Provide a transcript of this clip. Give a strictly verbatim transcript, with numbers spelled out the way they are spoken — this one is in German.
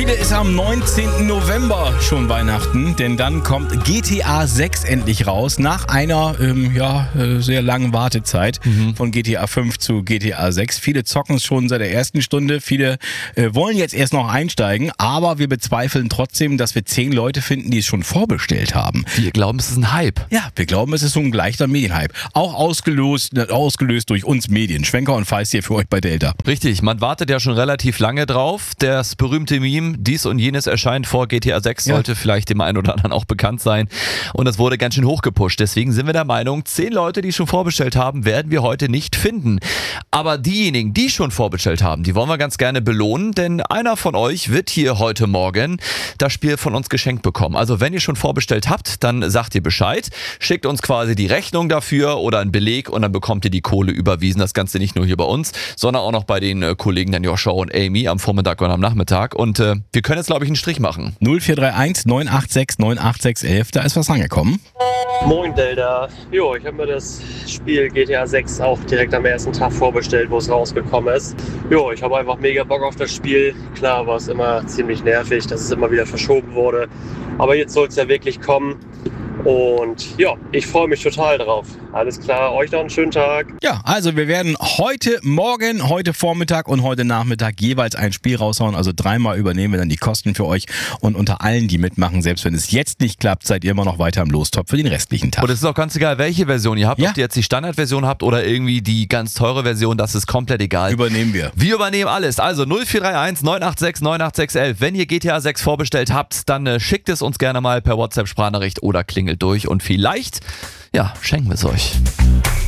Heute ist am neunzehnten November schon Weihnachten, denn dann kommt G T A sechs endlich raus, nach einer ähm, ja, äh, sehr langen Wartezeit mhm. von G T A fünf zu G T A sechs. Viele zocken es schon seit der ersten Stunde, viele äh, wollen jetzt erst noch einsteigen, aber wir bezweifeln trotzdem, dass wir zehn Leute finden, die es schon vorbestellt haben. Wir glauben, es ist ein Hype. Ja, wir glauben, es ist so ein leichter Medienhype. Auch ausgelöst, ausgelöst durch uns Medien. Schwenker und Feist hier für euch bei Delta. Richtig, man wartet ja schon relativ lange drauf. Das berühmte Meme, dies und jenes erscheint vor G T A sechs, sollte ja. vielleicht dem einen oder anderen auch bekannt sein. Und das wurde ganz schön hochgepusht. Deswegen sind wir der Meinung, zehn Leute, die schon vorbestellt haben, werden wir heute nicht finden. Aber diejenigen, die schon vorbestellt haben, die wollen wir ganz gerne belohnen, denn einer von euch wird hier heute Morgen das Spiel von uns geschenkt bekommen. Also wenn ihr schon vorbestellt habt, dann sagt ihr Bescheid, schickt uns quasi die Rechnung dafür oder einen Beleg und dann bekommt ihr die Kohle überwiesen. Das Ganze nicht nur hier bei uns, sondern auch noch bei den äh, Kollegen dann Joshua und Amy am Vormittag und am Nachmittag. Und äh, wir können jetzt, glaube ich, einen Strich machen. null vier drei eins neun acht sechs neun acht sechs elf, da ist was rangekommen. Moin Delta. Jo, ich habe mir das Spiel G T A sechs auch direkt am ersten Tag vorbestellt, wo es rausgekommen ist. Jo, ich habe einfach mega Bock auf das Spiel. Klar war es immer ziemlich nervig, dass es immer wieder verschoben wurde. Aber jetzt soll es ja wirklich kommen. Und ja, ich freue mich total drauf. Alles klar, euch noch einen schönen Tag. Ja, also wir werden heute Morgen, heute Vormittag und heute Nachmittag jeweils ein Spiel raushauen. Also dreimal übernehmen wir dann die Kosten für euch. Und unter allen, die mitmachen, selbst wenn es jetzt nicht klappt, seid ihr immer noch weiter im Lostopf für den restlichen Tag. Und es ist auch ganz egal, welche Version ihr habt. Ja. Ob ihr jetzt die Standardversion habt oder irgendwie die ganz teure Version, das ist komplett egal. Übernehmen wir. Wir übernehmen alles. Also null vier drei eins neun acht sechs neun acht sechs elf. Wenn ihr G T A sechs vorbestellt habt, dann äh, schickt es uns gerne mal per WhatsApp-Sprachnachricht oder klingelt durch und vielleicht, ja, schenken wir es euch.